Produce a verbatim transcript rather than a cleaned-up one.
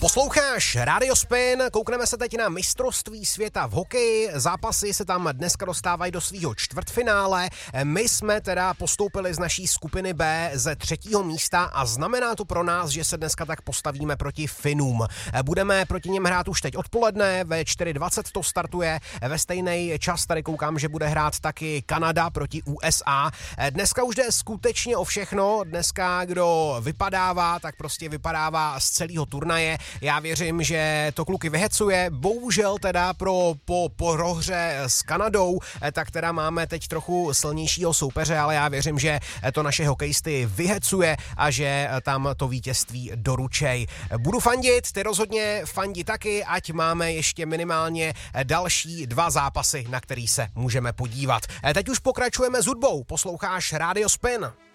Posloucháš Radio Spin, koukneme se teď na mistrovství světa v hokeji, zápasy se tam dneska dostávají do svýho čtvrtfinále, my jsme teda postoupili z naší skupiny B ze třetího místa a znamená to pro nás, že se dneska tak postavíme proti Finům. Budeme proti něm hrát už teď odpoledne, ve čtyři dvacet to startuje, ve stejný čas tady koukám, že bude hrát taky Kanada proti U S A. Dneska už jde skutečně o všechno, dneska kdo vypadává, tak prostě vypadává z celého turnaje. Já věřím, že to kluky vyhecuje, bohužel teda pro po prohře s Kanadou, tak teda máme teď trochu silnějšího soupeře, ale já věřím, že to naše hokejisty vyhecuje a že tam to vítězství doručej. Budu fandit, ty rozhodně fandi taky, ať máme ještě minimálně další dva zápasy, na který se můžeme podívat. Teď už pokračujeme s hudbou, posloucháš Radio Spin.